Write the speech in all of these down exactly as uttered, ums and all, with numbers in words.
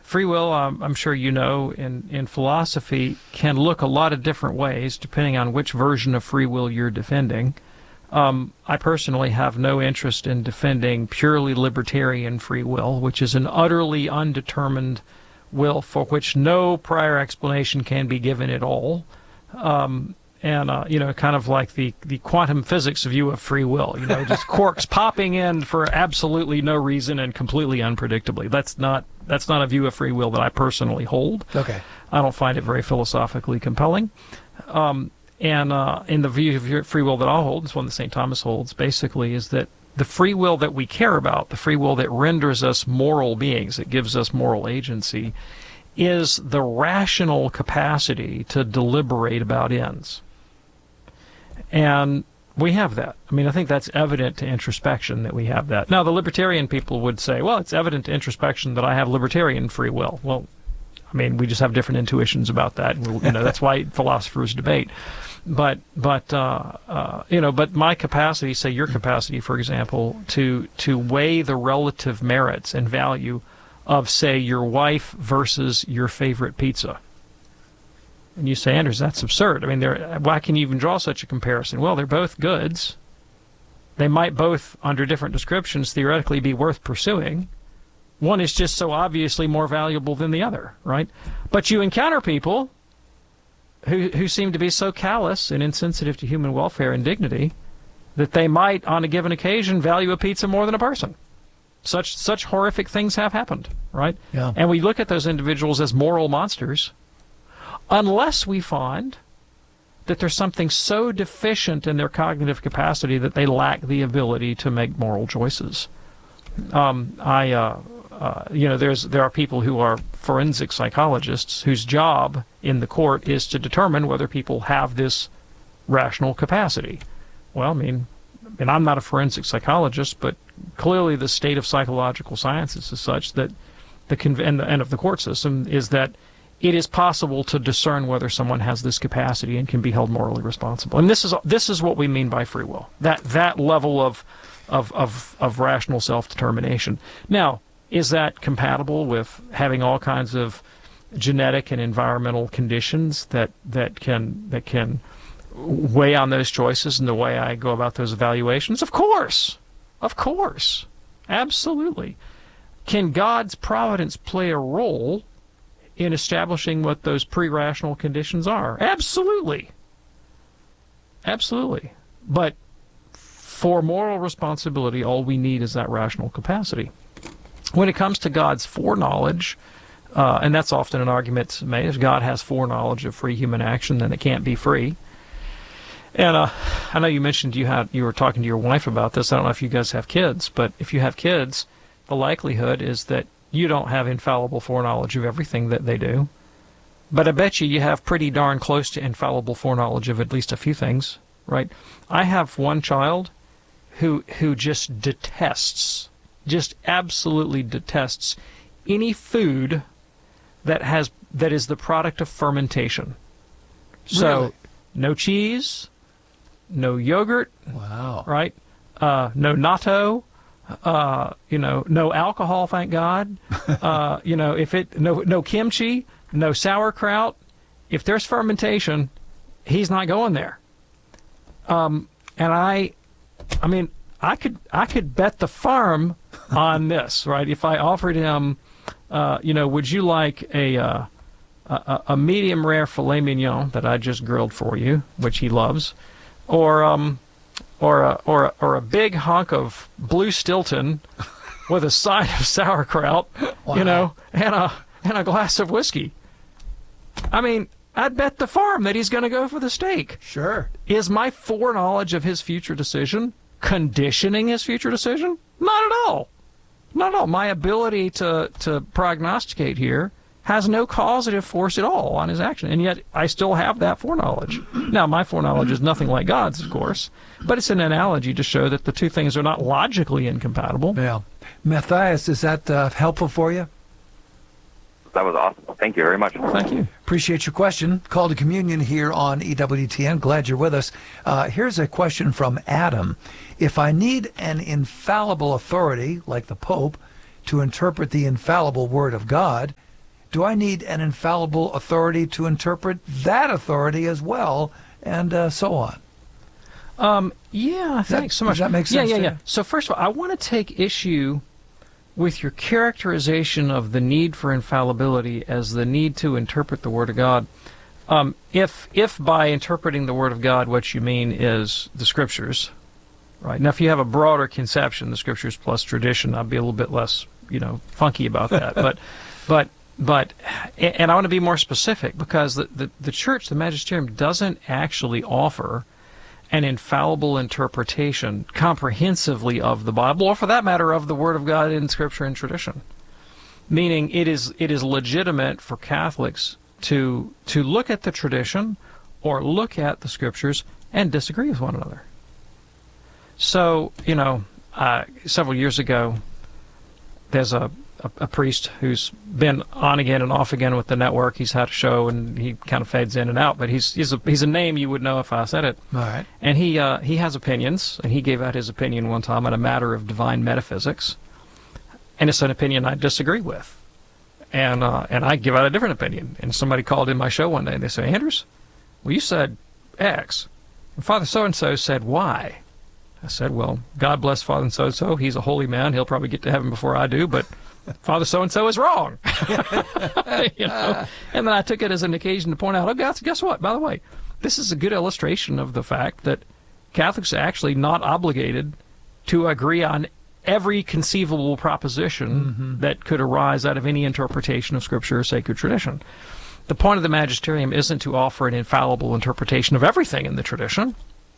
free will, um, I'm sure you know, in, in philosophy, can look a lot of different ways depending on which version of free will you're defending. Um, I personally have no interest in defending purely libertarian free will, which is an utterly undetermined will for which no prior explanation can be given at all. Um, and, uh, you know, kind of like the, the quantum physics view of free will, you know, just quarks popping in for absolutely no reason and completely unpredictably. That's not, that's not a view of free will that I personally hold. Okay. I don't find it very philosophically compelling. Um, and uh, in the view of free will that I'll hold, it's one that Saint Thomas holds, basically, is that the free will that we care about, the free will that renders us moral beings, that gives us moral agency, is the rational capacity to deliberate about ends. And we have that. I mean, I think that's evident to introspection that we have that. Now, the libertarian people would say, well, it's evident to introspection that I have libertarian free will. Well, I mean, we just have different intuitions about that. You know, that's why philosophers debate. But, but uh, uh, you know, but my capacity, say your capacity, for example, to to weigh the relative merits and value of, say, your wife versus your favorite pizza. And you say, Anders, that's absurd. I mean, why can you even draw such a comparison? Well, they're both goods. They might both, under different descriptions, theoretically be worth pursuing. One is just so obviously more valuable than the other, right? But you encounter people who who seem to be so callous and insensitive to human welfare and dignity that they might, on a given occasion, value a pizza more than a person. Such such horrific things have happened, right? Yeah. And we look at those individuals as moral monsters, unless we find that there's something so deficient in their cognitive capacity that they lack the ability to make moral choices. Um, I, uh, uh, you know, there's there are people who are forensic psychologists whose job in the court is to determine whether people have this rational capacity. Well, I mean, and I'm not a forensic psychologist, but clearly the state of psychological sciences is such that the conv- and, the, and of the court system is that it is possible to discern whether someone has this capacity and can be held morally responsible. And this is this is what we mean by free will. That that level of of of, of rational self-determination. Now, is that compatible with having all kinds of genetic and environmental conditions that that can that can weigh on those choices and the way I go about those evaluations? Of course. Of course. Absolutely. Can God's providence play a role in establishing what those pre-rational conditions are? Absolutely. Absolutely. But for moral responsibility, all we need is that rational capacity. When it comes to God's foreknowledge, uh, and that's often an argument made, if God has foreknowledge of free human action, then it can't be free. And uh, I know you mentioned you had you were talking to your wife about this. I don't know if you guys have kids, but if you have kids, the likelihood is that you don't have infallible foreknowledge of everything that they do. But I bet you you have pretty darn close to infallible foreknowledge of at least a few things, right? I have one child who who just detests, just absolutely detests any food that has that is the product of fermentation. So, really? No cheese, no yogurt, wow, right? Uh, no natto. Uh, you know, no alcohol, thank God. Uh, you know, if it no no kimchi, no sauerkraut. If there's fermentation, he's not going there. Um, and I, I mean, I could I could bet the farm on this, right? If I offered him, uh, you know, would you like a, uh, a a medium rare filet mignon that I just grilled for you, which he loves, or um. Or a, or, a, or a big hunk of blue Stilton with a side of sauerkraut, wow. you know, and a, and a glass of whiskey. I mean, I'd bet the farm that he's going to go for the steak. Sure. Is my foreknowledge of his future decision conditioning his future decision? Not at all. Not at all. My ability to, to prognosticate here has no causative force at all on his action, and yet I still have that foreknowledge. Now, my foreknowledge is nothing like God's, of course, but it's an analogy to show that the two things are not logically incompatible. Yeah. Matthias, is that uh, helpful for you? That was awesome. Thank you very much. Thank you. Appreciate your question. Call to Communion here on E W T N. Glad you're with us. Uh, here's a question from Adam. If I need an infallible authority, like the Pope, to interpret the infallible Word of God, do I need an infallible authority to interpret that authority as well, and uh, so on? Um, yeah, thanks so much. Does that make Yeah, sense? yeah, to yeah. you? So first of all, I want to take issue with your characterization of the need for infallibility as the need to interpret the Word of God. Um, if if by interpreting the Word of God what you mean is the Scriptures, right? Now, if you have a broader conception, the Scriptures plus tradition, I'd be a little bit less, you know, funky about that. but, but, but, and I want to be more specific, because the, the, the Church, the Magisterium, doesn't actually offer an infallible interpretation comprehensively of the Bible, or for that matter, of the Word of God in Scripture and tradition. Meaning, it is it is legitimate for Catholics to to look at the tradition or look at the Scriptures and disagree with one another. So, you know, uh, several years ago, there's a, a, a priest who's been on again and off again with the network. He's had a show, and he kind of fades in and out, but he's he's a, he's a name you would know if I said it. All right. And he uh, he has opinions, and he gave out his opinion one time on a matter of divine metaphysics, and it's an opinion I disagree with. And uh, and I give out a different opinion. And somebody called in my show one day, and they say, Andrews, well, you said X, and Father so-and-so said Y. I said, well, God bless Father so-and-so. He's a holy man. He'll probably get to heaven before I do, but Father so-and-so is wrong. You know? And then I took it as an occasion to point out, oh, guys, guess what? By the way, this is a good illustration of the fact that Catholics are actually not obligated to agree on every conceivable proposition mm-hmm. that could arise out of any interpretation of Scripture or sacred tradition. The point of the Magisterium isn't to offer an infallible interpretation of everything in the tradition,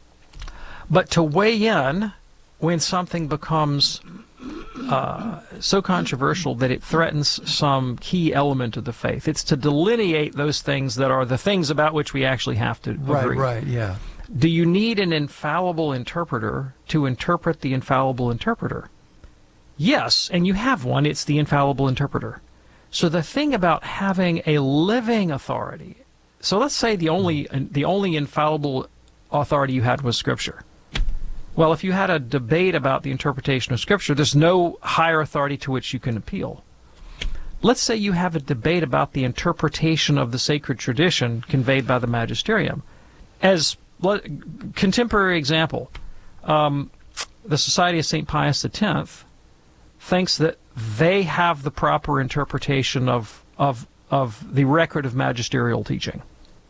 but to weigh in when something becomes uh, so controversial that it threatens some key element of the faith. It's to delineate those things that are the things about which we actually have to Right, agree. right, yeah. Do you need an infallible interpreter to interpret the infallible interpreter? Yes, and you have one. It's the infallible interpreter. So the thing about having a living authority, so let's say the only the only infallible authority you had was Scripture. Well, if you had a debate about the interpretation of Scripture, there's no higher authority to which you can appeal. Let's say you have a debate about the interpretation of the sacred tradition conveyed by the Magisterium. As contemporary example, um, the Society of Saint Pius X thinks that they have the proper interpretation of, of, of the record of magisterial teaching.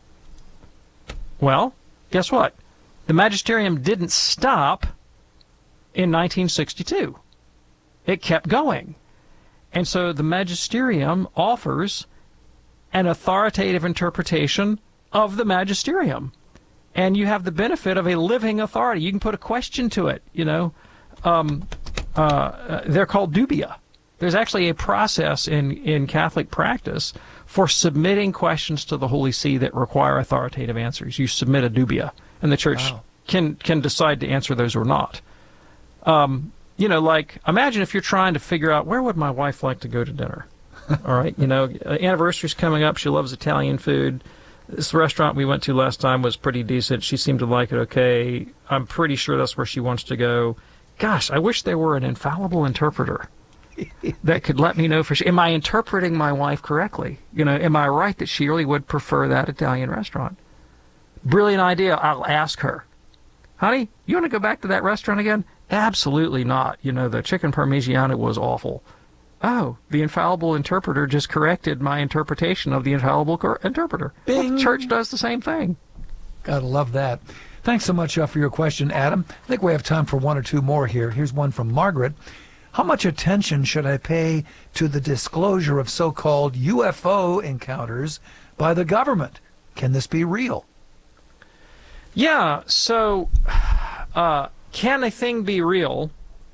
Well, guess what? The Magisterium didn't stop in nineteen sixty-two. It kept going. And so the Magisterium offers an authoritative interpretation of the Magisterium. And you have the benefit of a living authority. You can put a question to it, you know. Um, uh, they're called dubia. There's actually a process in, in Catholic practice for submitting questions to the Holy See that require authoritative answers. You submit a dubia, and the Church Wow. can, can decide to answer those or not. Um, you know, like, imagine if you're trying to figure out, where would my wife like to go to dinner? All right, you know, anniversary's coming up. She loves Italian food. This restaurant we went to last time was pretty decent. She seemed to like it okay. I'm pretty sure that's where she wants to go. Gosh, I wish there were an infallible interpreter that could let me know for sure. Am I interpreting my wife correctly? You know, am I right that she really would prefer that Italian restaurant? Brilliant idea. I'll ask her. Honey, you want to go back to that restaurant again? Absolutely not. You know, the chicken parmigiana was awful. Oh, the infallible interpreter just corrected my interpretation of the infallible cor- interpreter. Well, the Church does the same thing. Gotta love that. Thanks so much uh, for your question, Adam. I think we have time for one or two more here. Here's one from Margaret. How much attention should I pay to the disclosure of so-called U F O encounters by the government? Can this be real? Yeah, so uh, can a thing be real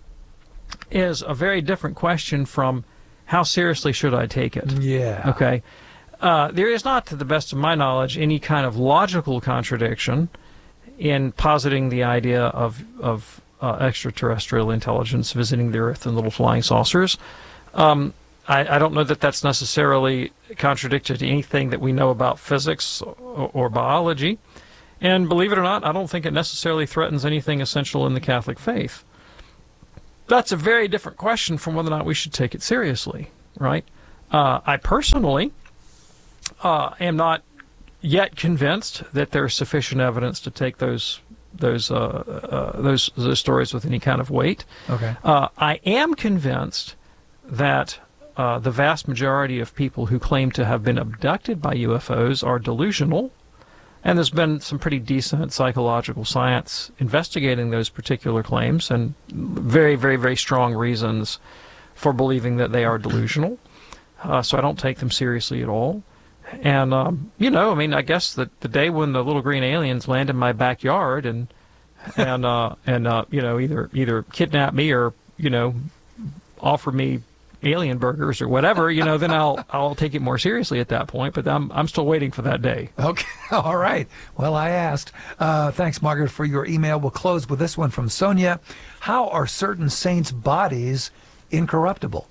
is a very different question from how seriously should I take it. Yeah. Okay. Uh, there is not, to the best of my knowledge, any kind of logical contradiction in positing the idea of, of uh, extraterrestrial intelligence visiting the Earth in little flying saucers. Um, I, I don't know that that's necessarily contradictory to anything that we know about physics or, or biology. And believe it or not, I don't think it necessarily threatens anything essential in the Catholic faith. That's a very different question from whether or not we should take it seriously, right? Uh, I personally uh, am not yet convinced that there's sufficient evidence to take those those uh, uh, those those stories with any kind of weight. Okay. Uh, I am convinced that uh, the vast majority of people who claim to have been abducted by U F Os are delusional, and there's been some pretty decent psychological science investigating those particular claims, and very, very, very strong reasons for believing that they are delusional. Uh, so I don't take them seriously at all. And, um, you know, I mean, I guess that the day when the little green aliens land in my backyard and, and, uh, and uh, you know, either either kidnap me or, you know, offer me alien burgers or whatever, you know, then I'll I'll take it more seriously at that point. But I'm I'm still waiting for that day. Okay. All right. Well, I asked. Uh, thanks, Margaret, for your email. We'll close with this one from Sonia. How are certain saints' bodies incorruptible?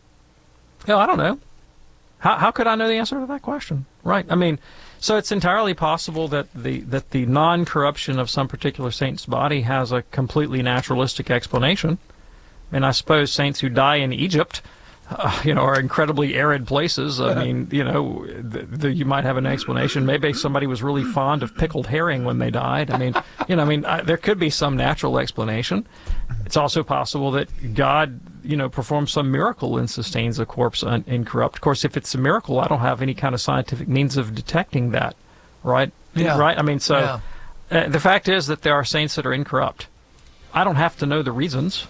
Hell, I don't know. How how could I know the answer to that question? Right. I mean, so it's entirely possible that the that the non-corruption of some particular saint's body has a completely naturalistic explanation. And I suppose saints who die in Egypt, uh, you know, are incredibly arid places. I mean, you know, the, the, you might have an explanation. Maybe somebody was really fond of pickled herring when they died. I mean, you know, I mean, I, there could be some natural explanation. It's also possible that God, you know, performs some miracle and sustains a corpse un- incorrupt. Of course, if it's a miracle, I don't have any kind of scientific means of detecting that, right? Yeah. Right? I mean, so Yeah. uh, the fact is that there are saints that are incorrupt. I don't have to know the reasons.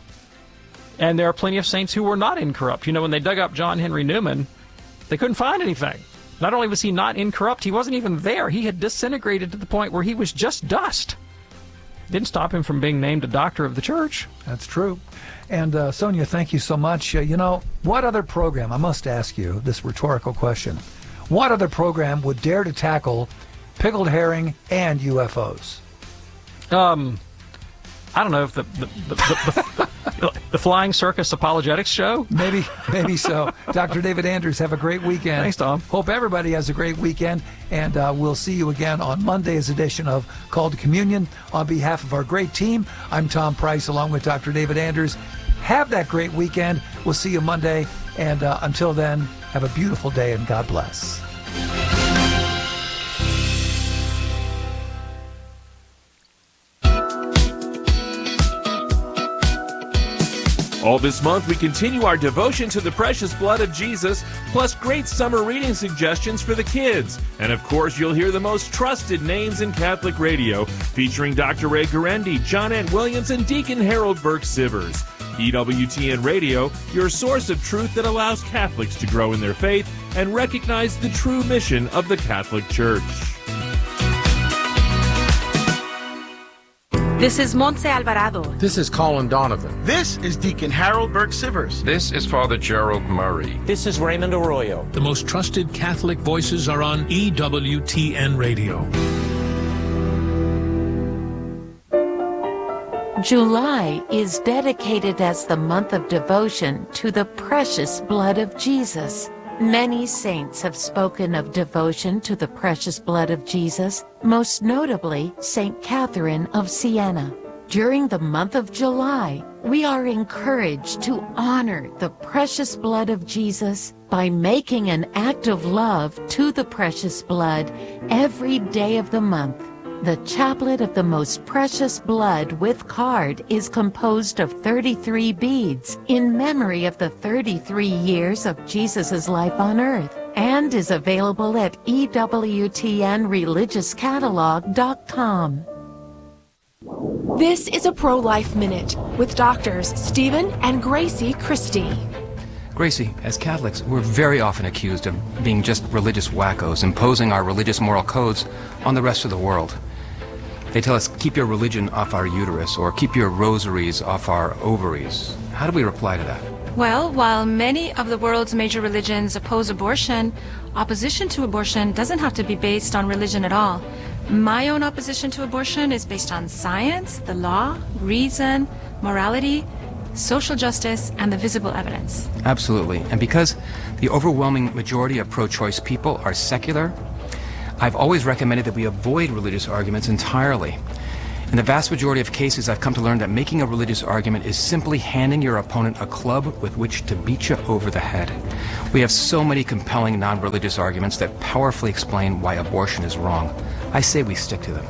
And there are plenty of saints who were not incorrupt. You know, when they dug up John Henry Newman, they couldn't find anything. Not only was he not incorrupt, he wasn't even there. He had disintegrated to the point where he was just dust. Didn't stop him from being named a doctor of the church. That's true. And uh, Sonia, thank you so much. Uh, you know, what other program, I must ask you this rhetorical question, what other program would dare to tackle pickled herring and U F Os? Um, I don't know if the the, the, the, the, the Flying Circus Apologetics Show? Maybe, maybe so. Doctor David Anders, have a great weekend. Thanks, Tom. Hope everybody has a great weekend, and uh, we'll see you again on Monday's edition of Call to Communion. On behalf of our great team, I'm Tom Price, along with Doctor David Anders. Have that great weekend. We'll see you Monday, and uh, until then, have a beautiful day, and God bless. All this month, we continue our devotion to the precious blood of Jesus, plus great summer reading suggestions for the kids. And of course, you'll hear the most trusted names in Catholic radio, featuring Doctor Ray Guarendi, John Ant Williams, and Deacon Harold Burke-Sivers. E W T N Radio, your source of truth that allows Catholics to grow in their faith and recognize the true mission of the Catholic Church. This is Montse Alvarado. This is Colin Donovan. This is Deacon Harold Burke-Sivers. This is Father Gerald Murray. This is Raymond Arroyo. The most trusted Catholic voices are on E W T N Radio. July is dedicated as the month of devotion to the precious blood of Jesus. Many saints have spoken of devotion to the precious blood of Jesus, most notably Saint Catherine of Siena. During the month of July, we are encouraged to honor the precious blood of Jesus by making an act of love to the precious blood every day of the month. The Chaplet of the Most Precious Blood with card is composed of thirty-three beads in memory of the thirty-three years of Jesus' life on earth, and is available at E W T N religious catalog dot com. This is a Pro-Life Minute with doctors Stephen and Gracie Christie. Gracie, as Catholics, we're very often accused of being just religious wackos, imposing our religious moral codes on the rest of the world. They tell us, keep your religion off our uterus, or keep your rosaries off our ovaries. How do we reply to that? Well, while many of the world's major religions oppose abortion, opposition to abortion doesn't have to be based on religion at all. My own opposition to abortion is based on science, the law, reason, morality, social justice, and the visible evidence. Absolutely. And because the overwhelming majority of pro-choice people are secular, I've always recommended that we avoid religious arguments entirely. In the vast majority of cases, I've come to learn that making a religious argument is simply handing your opponent a club with which to beat you over the head. We have so many compelling non-religious arguments that powerfully explain why abortion is wrong. I say we stick to them.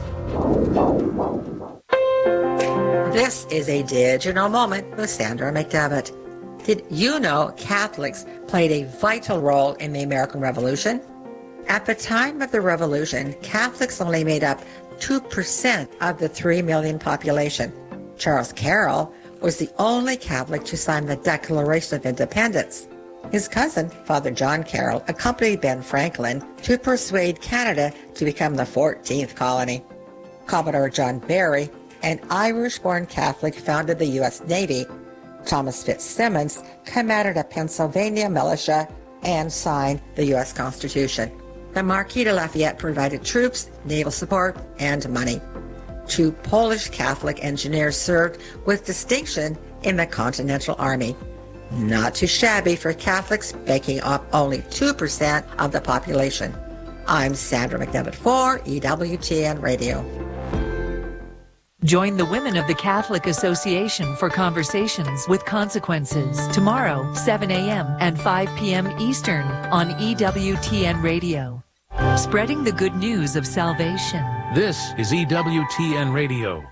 This is a digital moment with Sandra McDevitt. Did you know Catholics played a vital role in the American Revolution? At the time of the Revolution, Catholics only made up two percent of the three million population. Charles Carroll was the only Catholic to sign the Declaration of Independence. His cousin, Father John Carroll, accompanied Ben Franklin to persuade Canada to become the fourteenth colony. Commodore John Barry, an Irish-born Catholic, founded the U S Navy. Thomas Fitzsimmons commanded a Pennsylvania militia and signed the U S Constitution. The Marquis de Lafayette provided troops, naval support, and money. Two Polish Catholic engineers served with distinction in the Continental Army. Not too shabby for Catholics, making up only two percent of the population. I'm Sandra McDevitt for E W T N Radio. Join the women of the Catholic Association for Conversations with Consequences tomorrow, seven a.m. and five p.m. Eastern on E W T N Radio. Spreading the good news of salvation. This is E W T N Radio.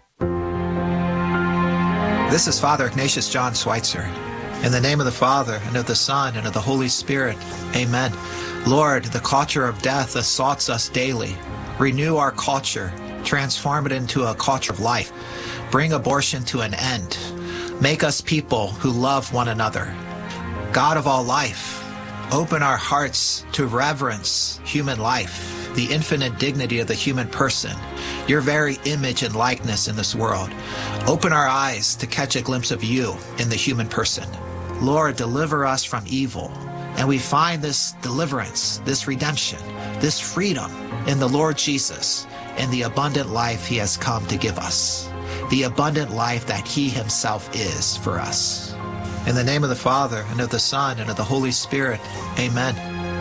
This is Father Ignatius John Schweitzer. In the name of the Father, and of the Son, and of the Holy Spirit, amen. Lord, the culture of death assaults us daily. Renew our culture. Transform it into a culture of life. Bring abortion to an end. Make us people who love one another. God of all life, open our hearts to reverence human life, the infinite dignity of the human person, your very image and likeness in this world. Open our eyes to catch a glimpse of you in the human person. Lord, deliver us from evil. And we find this deliverance, this redemption, this freedom in the Lord Jesus, and the abundant life he has come to give us, the abundant life that he himself is for us. In the name of the Father, and of the Son, and of the Holy Spirit, amen.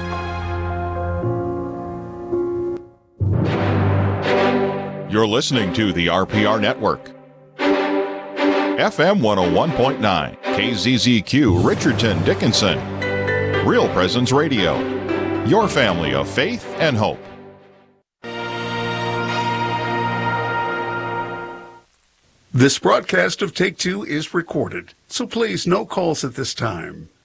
You're listening to the R P R Network. F M one oh one point nine, K Z Z Q, Richardson, Dickinson. Real Presence Radio, your family of faith and hope. This broadcast of Take Two is recorded, so please no calls at this time.